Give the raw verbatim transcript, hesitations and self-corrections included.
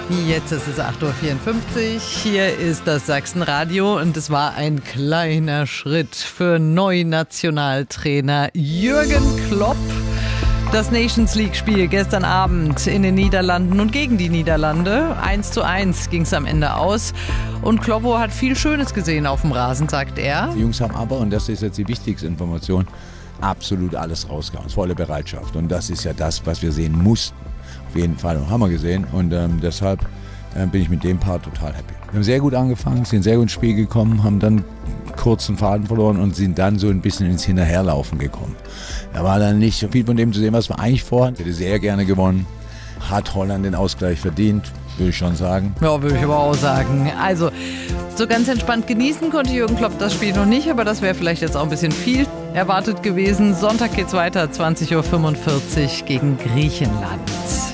Jetzt ist es acht Uhr vierundfünfzig, hier ist das Sachsenradio und es war ein kleiner Schritt für Neunationaltrainer Jürgen Klopp. Das Nations League-Spiel gestern Abend in den Niederlanden und gegen die Niederlande. eins zu eins ging es am Ende aus. Und Kloppo hat viel Schönes gesehen auf dem Rasen, sagt er. Die Jungs haben aber, und das ist jetzt die wichtigste Information, absolut alles rausgehauen. Volle Bereitschaft. Und das ist ja das, was wir sehen mussten. Auf jeden Fall. Und haben wir gesehen. Und ähm, deshalb äh, bin ich mit dem Part total happy. Wir haben sehr gut angefangen, sind sehr gut ins Spiel gekommen, haben dann kurzen Faden verloren und sind dann so ein bisschen ins Hinterherlaufen gekommen. Da war dann nicht so viel von dem zu sehen, was wir eigentlich vorhatten. Ich hätte sehr gerne gewonnen. Hat Holland den Ausgleich verdient, würde ich schon sagen. Ja, würde ich aber auch sagen. Also, so ganz entspannt genießen konnte Jürgen Klopp das Spiel noch nicht, aber das wäre vielleicht jetzt auch ein bisschen viel erwartet gewesen. Sonntag geht's weiter, zwanzig Uhr fünfundvierzig gegen Griechenland.